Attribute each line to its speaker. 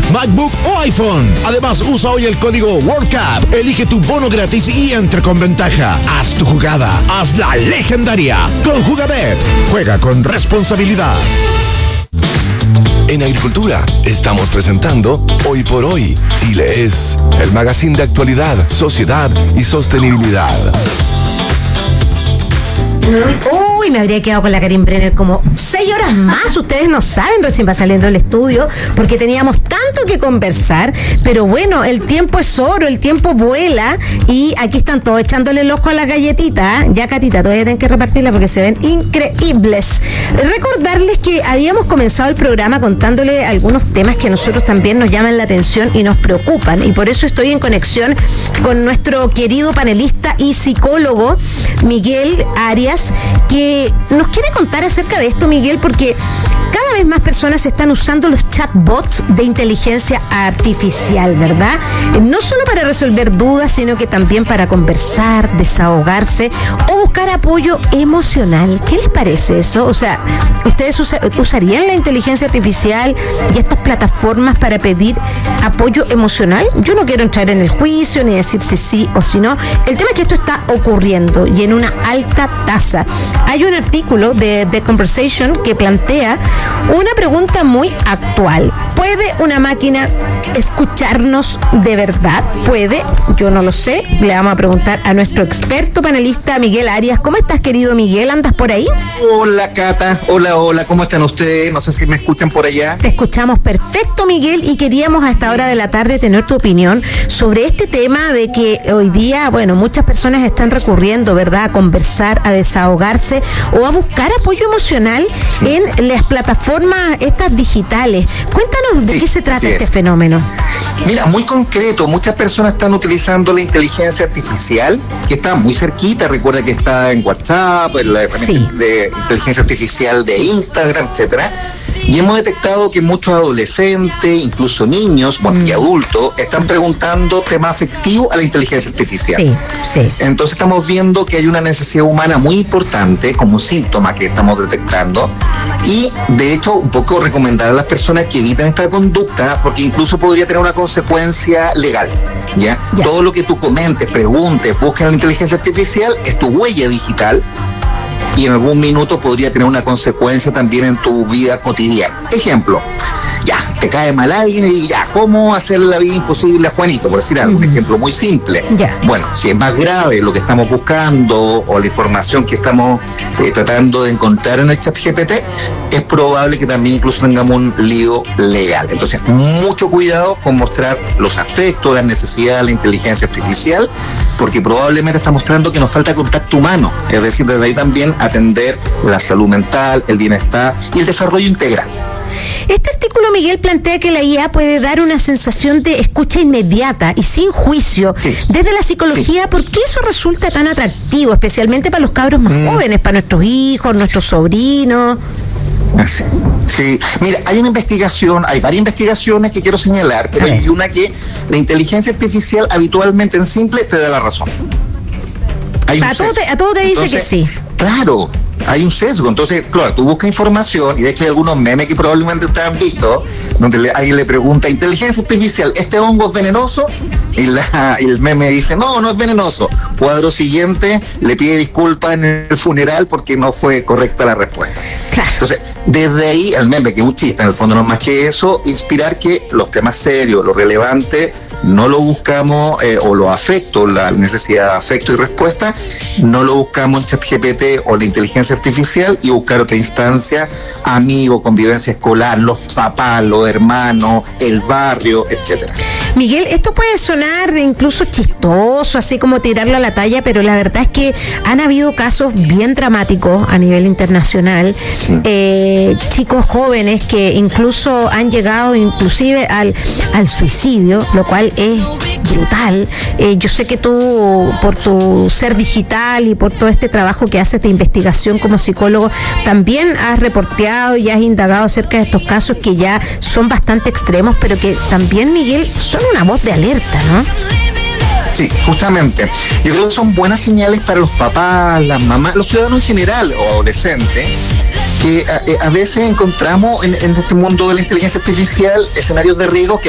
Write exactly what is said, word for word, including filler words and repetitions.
Speaker 1: MacBook o iPhone. Además, usa hoy el código WorldCup. Elige tu bono gratis y entra con ventaja. Haz tu jugada, hazla legendaria. Con Jugabet, juega con responsabilidad.
Speaker 2: En Agricultura estamos presentando Hoy por Hoy. Chile es el magazine de actualidad, sociedad y sostenibilidad.
Speaker 3: Uy, me habría quedado con la Karin Brenner como seis horas más. Ustedes no saben, recién va saliendo del estudio porque teníamos tanto que conversar. Pero bueno, el tiempo es oro, el tiempo vuela y aquí están todos echándole el ojo a la galletita. Ya, Catita, todavía tienen que repartirla porque se ven increíbles. Recordarles que habíamos comenzado el programa contándole algunos temas que a nosotros también nos llaman la atención y nos preocupan. Y por eso estoy en conexión con nuestro querido panelista y psicólogo, Miguel Arias, que nos quiere contar acerca de esto, Miguel, porque cada vez más personas están usando los chatbots de inteligencia artificial, ¿verdad? No solo para resolver dudas, sino que también para conversar, desahogarse o buscar apoyo emocional. ¿Qué les parece eso? O sea, ¿ustedes usa, usarían la inteligencia artificial y estas plataformas para pedir apoyo emocional? Yo no quiero entrar en el juicio ni decir si sí o si no. El tema es que esto está ocurriendo y en una alta tasa. Hay un artículo de The Conversation que plantea una pregunta muy actual. ¿Puede una máquina escucharnos de verdad? ¿Puede? Yo no lo sé. Le vamos a preguntar a nuestro experto panelista Miguel Arias. ¿Cómo estás, querido Miguel? ¿Andas por ahí?
Speaker 4: Hola, Cata. Hola, hola. ¿Cómo están ustedes? No sé si me escuchan por allá.
Speaker 3: Te escuchamos perfecto, Miguel, y queríamos a esta hora de la tarde tener tu opinión sobre este tema de que hoy día, bueno, muchas personas están recurriendo, ¿verdad?, a conversar, a desahogarse o a buscar apoyo emocional en las plataformas estas digitales. Cuéntanos de sí, qué se trata este fenómeno.
Speaker 4: Mira, muy concreto, muchas personas están utilizando la inteligencia artificial, que está muy cerquita. Recuerda que está en WhatsApp, en la herramienta sí. de inteligencia artificial de Instagram, etcétera. Y hemos detectado que muchos adolescentes, incluso niños, bueno, mm. y adultos, están preguntando temas afectivos a la inteligencia artificial. Sí, sí. Entonces estamos viendo que hay una necesidad humana muy importante como síntoma que estamos detectando. Y de hecho, un poco recomendar a las personas que eviten esta conducta, porque incluso podría tener una consecuencia legal. ¿Ya? Ya. Todo lo que tú comentes, preguntes, busques en la inteligencia artificial es tu huella digital. Y en algún minuto podría tener una consecuencia también en tu vida cotidiana. Ejemplo, ya, te cae mal alguien y ya, ¿cómo hacerle la vida imposible a Juanito? Por decir algo, un ejemplo muy simple. Yeah. Bueno, si es más grave lo que estamos buscando o la información que estamos eh, tratando de encontrar en el chat G P T, es probable que también incluso tengamos un lío legal. Entonces, mucho cuidado con mostrar los afectos, las necesidades de la inteligencia artificial, porque probablemente está mostrando que nos falta contacto humano. Es decir, desde ahí también atender la salud mental, el bienestar y el desarrollo integral.
Speaker 3: Este artículo, Miguel, plantea que la I A puede dar una sensación de escucha inmediata y sin juicio. Sí. Desde la psicología, sí. ¿Por qué eso resulta tan atractivo, especialmente para los cabros más mm. jóvenes, para nuestros hijos, nuestros sobrinos?
Speaker 4: Sí. sí, mira, hay una investigación, hay varias investigaciones que quiero señalar, pero hay una que la inteligencia artificial habitualmente en simple te da la razón. Hay
Speaker 3: a, todo te, a todo te dice Entonces, que sí.
Speaker 4: Claro, hay un sesgo. Entonces, claro, tú buscas información y de hecho hay algunos memes que probablemente ustedes han visto donde le, alguien le pregunta, inteligencia artificial, ¿este hongo es venenoso? Y, la, y el meme dice, no, no es venenoso. Cuadro siguiente, le pide disculpas en el funeral porque no fue correcta la respuesta. Claro. Entonces, desde ahí, el meme, que es un chiste, en el fondo no es más que eso, inspirar que los temas serios, lo relevante, no lo buscamos, eh, o los afectos, la necesidad de afecto y respuesta, no lo buscamos en ChatGPT o la inteligencia artificial y buscar otra instancia, amigos, convivencia escolar, los papás, los hermanos, el barrio, etcétera.
Speaker 3: Miguel, esto puede sonar incluso chistoso, así como tirarlo a la talla, pero la verdad es que han habido casos bien dramáticos a nivel internacional, sí. eh, chicos jóvenes que incluso han llegado inclusive al, al suicidio, lo cual es brutal. Eh, yo sé que tú, por tu ser digital y por todo este trabajo que haces de investigación como psicólogo, también has reporteado y has indagado acerca de estos casos que ya son bastante extremos, pero que también, Miguel, son una voz de alerta, ¿no?
Speaker 4: Sí, justamente. Yo creo que son buenas señales para los papás, las mamás, los ciudadanos en general o adolescentes, que a, a veces encontramos en, en este mundo de la inteligencia artificial escenarios de riesgo que